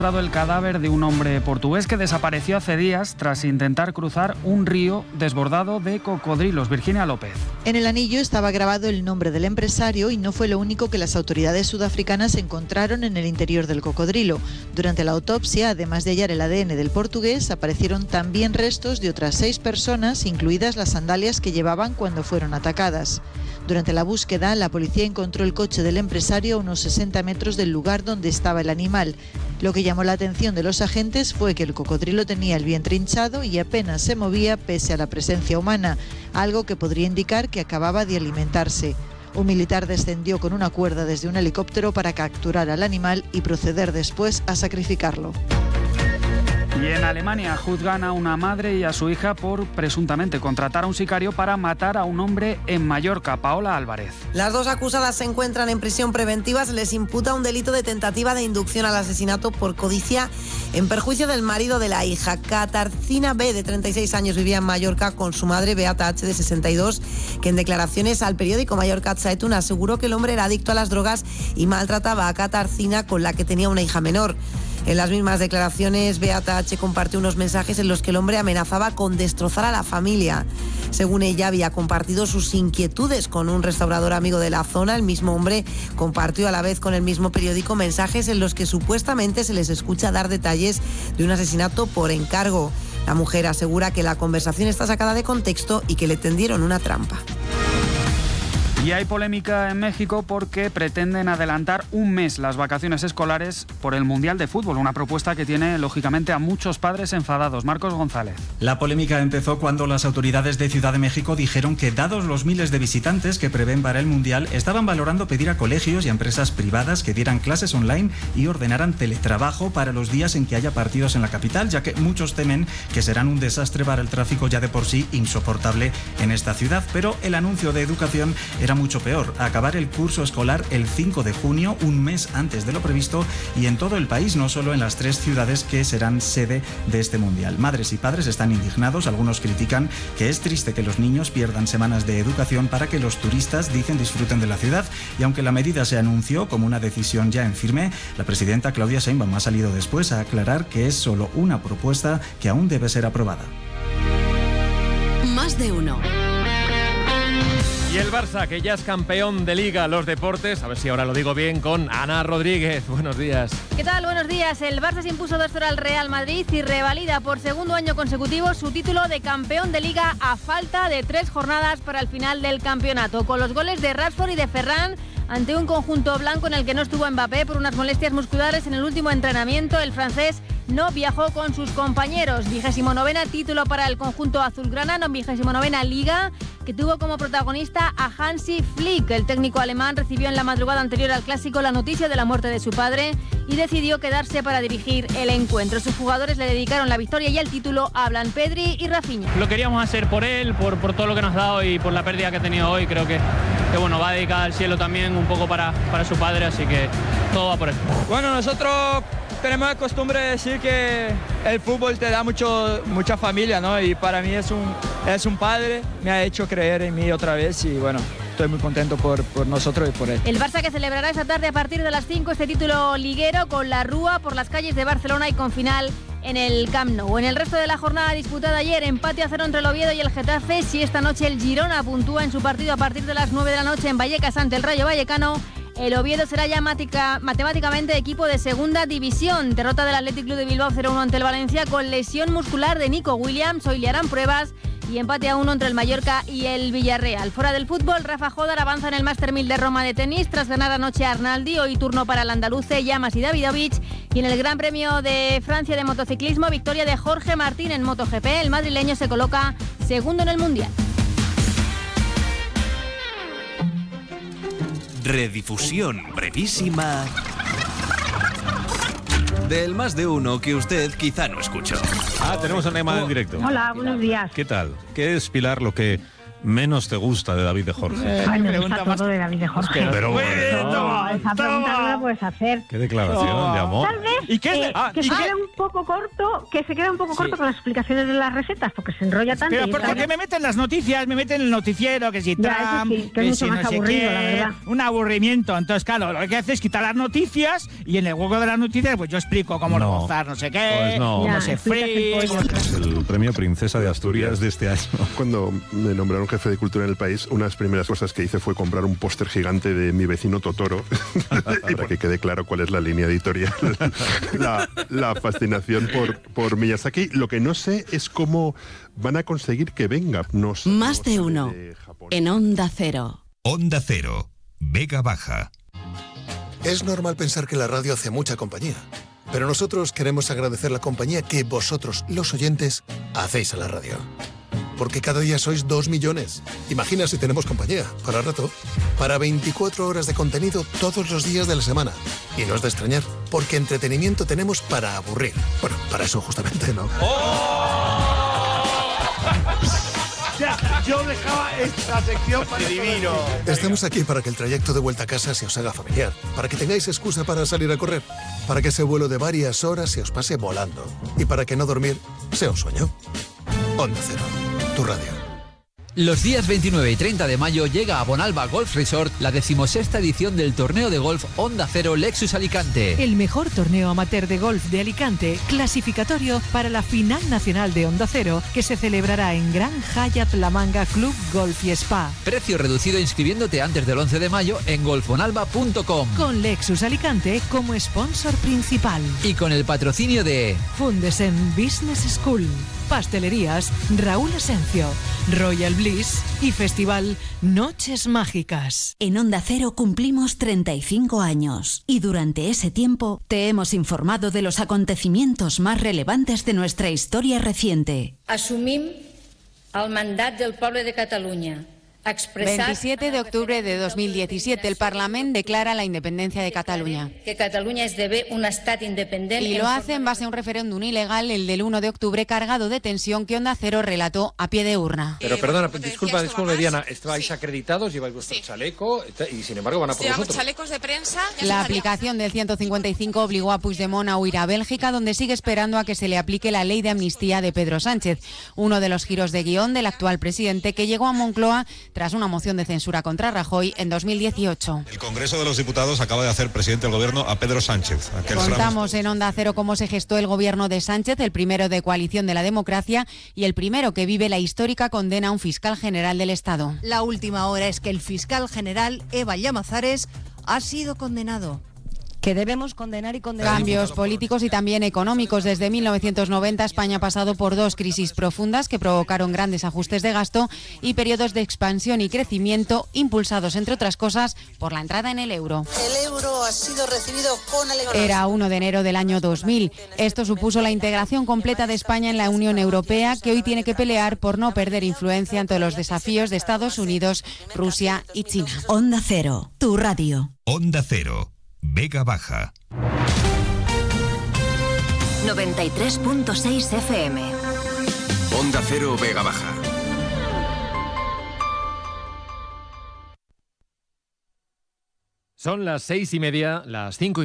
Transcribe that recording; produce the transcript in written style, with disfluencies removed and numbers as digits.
El cadáver de un hombre portugués que desapareció hace días tras intentar cruzar un río desbordado de cocodrilos. Virginia López. En el anillo estaba grabado el nombre del empresario y no fue lo único que las autoridades sudafricanas encontraron en el interior del cocodrilo. Durante la autopsia, además de hallar el ADN del portugués, aparecieron también restos de otras 6 personas, incluidas las sandalias que llevaban cuando fueron atacadas. Durante la búsqueda, la policía encontró el coche del empresario a unos 60 metros del lugar donde estaba el animal. Lo que llamó la atención de los agentes fue que el cocodrilo tenía el vientre hinchado y apenas se movía pese a la presencia humana, algo que podría indicar que acababa de alimentarse. Un militar descendió con una cuerda desde un helicóptero para capturar al animal y proceder después a sacrificarlo. Y en Alemania juzgan a una madre y a su hija por presuntamente contratar a un sicario para matar a un hombre en Mallorca. Paola Álvarez. Las 2 acusadas se encuentran en prisión preventiva. Se les imputa un delito de tentativa de inducción al asesinato por codicia en perjuicio del marido de la hija. Katarzyna B., de 36 años, vivía en Mallorca con su madre, Beata H., de 62, que en declaraciones al periódico Mallorca Zeitung aseguró que el hombre era adicto a las drogas y maltrataba a Katarzyna, con la que tenía una hija menor. En las mismas declaraciones, Beata H. compartió unos mensajes en los que el hombre amenazaba con destrozar a la familia. Según ella, había compartido sus inquietudes con un restaurador amigo de la zona. El mismo hombre compartió a la vez con el mismo periódico mensajes en los que supuestamente se les escucha dar detalles de un asesinato por encargo. La mujer asegura que la conversación está sacada de contexto y que le tendieron una trampa. Y hay polémica en México porque pretenden adelantar un mes las vacaciones escolares por el Mundial de Fútbol, una propuesta que tiene lógicamente a muchos padres enfadados. Marcos González. La polémica empezó cuando las autoridades de Ciudad de México dijeron que, dados los miles de visitantes que prevén para el Mundial, estaban valorando pedir a colegios y a empresas privadas que dieran clases online y ordenaran teletrabajo para los días en que haya partidos en la capital, ya que muchos temen que serán un desastre para el tráfico ya de por sí insoportable en esta ciudad. Pero el anuncio de Educación era mucho peor: acabar el curso escolar el 5 de junio, un mes antes de lo previsto, y en todo el país, no solo en las 3 ciudades que serán sede de este Mundial. Madres y padres están indignados. Algunos critican que es triste que los niños pierdan semanas de educación para que los turistas, dicen, disfruten de la ciudad. Y aunque la medida se anunció como una decisión ya en firme, la presidenta Claudia Sheinbaum ha salido después a aclarar que es solo una propuesta que aún debe ser aprobada. Más de uno. Y el Barça, que ya es campeón de Liga, los deportes, a ver si ahora lo digo bien, con Ana Rodríguez. Buenos días. ¿Qué tal? Buenos días. El Barça se impuso 2-0 al Real Madrid y revalida por segundo año consecutivo su título de campeón de Liga a falta de 3 jornadas para el final del campeonato, con los goles de Rashford y de Ferran ante un conjunto blanco en el que no estuvo Mbappé por unas molestias musculares en el último entrenamiento. El francés no viajó con sus compañeros. 29ª título para el conjunto azulgrana, 29ª Liga, que tuvo como protagonista a Hansi Flick. El técnico alemán recibió en la madrugada anterior al Clásico la noticia de la muerte de su padre y decidió quedarse para dirigir el encuentro. Sus jugadores le dedicaron la victoria y el título. Hablan Pedri y Rafinha. Lo queríamos hacer por él, por todo lo que nos ha dado y por la pérdida que ha tenido hoy. Creo que bueno, va a dedicar al cielo también un poco para su padre, así que todo va por él. Bueno, nosotros tenemos la costumbre de decir que el fútbol te da mucha familia, ¿no? Y para mí es un padre, me ha hecho creer en mí otra vez y bueno, estoy muy contento por nosotros y por él. El Barça, que celebrará esta tarde a partir de las 5 este título liguero con la Rúa por las calles de Barcelona y con final en el Camp Nou. En el resto de la jornada disputada ayer, empate a 0 entre el Oviedo y el Getafe. Si esta noche el Girona puntúa en su partido a partir de las 9 de la noche en Vallecas ante el Rayo Vallecano, el Oviedo será ya matemáticamente equipo de segunda división. Derrota del Athletic Club de Bilbao 0-1 ante el Valencia con lesión muscular de Nico Williams. Hoy le harán pruebas. Y empate a 1 entre el Mallorca y el Villarreal. Fuera del fútbol, Rafa Jodar avanza en el Master 1000 de Roma de tenis tras ganar anoche a Arnaldi. Hoy turno para el andaluce Llamas y Davidovich. Y en el Gran Premio de Francia de motociclismo, victoria de Jorge Martín en MotoGP. El madrileño se coloca segundo en el Mundial. Redifusión brevísima del Más de Uno que usted quizá no escuchó. Tenemos una llamada en directo. Hola, buenos días. ¿Qué tal? ¿Qué es, Pilar, lo que menos te gusta de David de Jorge? Ay, me gusta todo de David de Jorge. Pero bueno, esa pregunta no la puedes hacer. qué declaración de amor. Tal vez que se queda un poco corto con las explicaciones de las recetas, porque se enrolla tanto. Pero porque me meten las noticias, me meten el noticiero, que si Trump, que es mucho más aburrido, la verdad. Un aburrimiento. Entonces, claro, lo que hace es quitar las noticias y en el hueco de las noticias pues yo explico cómo rebozar no sé qué, pues no. cómo se fríe. Es el premio Princesa de Asturias de este año. Cuando me nombraron jefe de cultura en el país, una de las primeras cosas que hice fue comprar un póster gigante de Mi vecino Totoro y para que quede claro cuál es la línea editorial. la fascinación por Miyazaki. Lo que no sé es cómo van a conseguir que venga. Más de uno. En Onda Cero. Onda Cero. Vega Baja. Es normal pensar que la radio hace mucha compañía, pero nosotros queremos agradecer la compañía que vosotros, los oyentes, hacéis a la radio. Porque cada día sois 2 millones. Imagina si tenemos compañía, para rato, para 24 horas de contenido todos los días de la semana. Y no es de extrañar, porque entretenimiento tenemos para aburrir. Bueno, para eso justamente, ¿no? Yo dejaba esta sección para divino. Estamos aquí para que el trayecto de vuelta a casa se os haga familiar, para que tengáis excusa para salir a correr, para que ese vuelo de varias horas se os pase volando y para que no dormir sea un sueño. Onda Cero, tu radio. Los días 29 y 30 de mayo llega a Bonalba Golf Resort la 16ª edición del torneo de golf Onda Cero Lexus Alicante. El mejor torneo amateur de golf de Alicante, clasificatorio para la final nacional de Onda Cero, que se celebrará en Gran Hyatt La Manga Club Golf y Spa. Precio reducido inscribiéndote antes del 11 de mayo en golfbonalba.com. Con Lexus Alicante como sponsor principal. Y con el patrocinio de Fundesen Business School, Pastelerías Raúl Asencio, Royal Bliss y Festival Noches Mágicas. En Onda Cero cumplimos 35 años y durante ese tiempo te hemos informado de los acontecimientos más relevantes de nuestra historia reciente. Assumim el mandat del poble de Catalunya. 27 de octubre de 2017, el Parlament declara la independencia de Cataluña. Que Cataluña esdevé un estat independent. Y lo hace en base a un referéndum ilegal, el del 1 de octubre, cargado de tensión que Onda Cero relató a pie de urna. Pero perdona, disculpa Diana, estáis acreditados, lleváis vuestro chaleco y sin embargo van a por vosotros. Chalecos de prensa. La aplicación del 155 obligó a Puigdemont a huir a Bélgica, donde sigue esperando a que se le aplique la ley de amnistía de Pedro Sánchez, uno de los giros de guión del actual presidente que llegó a Moncloa tras una moción de censura contra Rajoy en 2018. El Congreso de los Diputados acaba de hacer presidente del Gobierno a Pedro Sánchez. Contamos en Onda Cero cómo se gestó el gobierno de Sánchez, el primero de coalición de la democracia y el primero que vive la histórica condena a un fiscal general del Estado. La última hora es que el fiscal general Eva Llamazares ha sido condenado. Que debemos condenar y condenar. Cambios políticos y también económicos. Desde 1990 España ha pasado por 2 crisis profundas que provocaron grandes ajustes de gasto y periodos de expansión y crecimiento impulsados, entre otras cosas, por la entrada en el euro. El euro ha sido recibido con alegría. Era 1 de enero del año 2000. Esto supuso la integración completa de España en la Unión Europea, que hoy tiene que pelear por no perder influencia ante los desafíos de Estados Unidos, Rusia y China. Onda Cero, tu radio. Onda Cero. Vega Baja. 93.6 FM. Onda Cero Vega Baja. Son las 6:30, las 5:30.